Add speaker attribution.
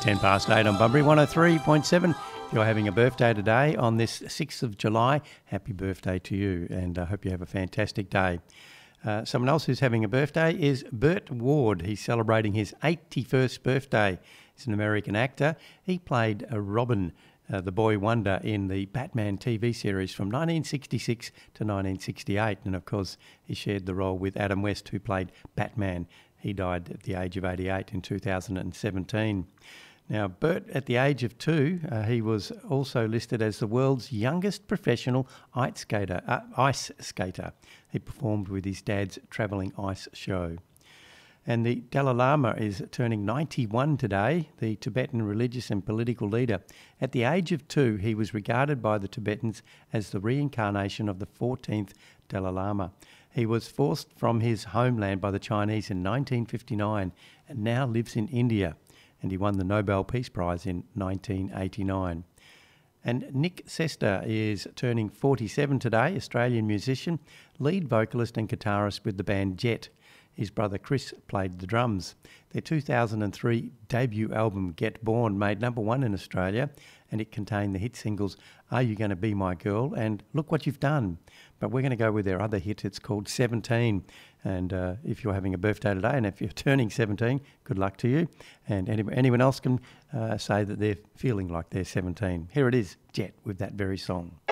Speaker 1: 10 past 8 on Bunbury 103.7. If you're having a birthday today on this 6th of July, happy birthday to you, and I hope you have a fantastic day. Someone else who's having a birthday is Burt Ward. He's celebrating his 81st birthday. He's an American actor. He played Robin, the boy wonder, in the Batman TV series from 1966 to 1968. And of course, he shared the role with Adam West, who played Batman. He died at the age of 88 in 2017. Now, Burt, at the age of 2, he was also listed as the world's youngest professional ice skater. He performed with his dad's travelling ice show. And the Dalai Lama is turning 91 today, the Tibetan religious and political leader. At the age of 2, he was regarded by the Tibetans as the reincarnation of the 14th Dalai Lama. He was forced from his homeland by the Chinese in 1959 and now lives in India. And he won the Nobel Peace Prize in 1989. And Nick Sester is turning 47 today, Australian musician, lead vocalist and guitarist with the band Jet. His brother Chris played the drums. Their 2003 debut album, Get Born, made #1 in Australia, and it contained the hit singles Are You Gonna Be My Girl and Look What You've Done. But we're going to go with their other hit. It's called 17. And if you're having a birthday today and if you're turning 17, good luck to you. And anyone else can say that they're feeling like they're 17. Here it is, Jet, with that very song.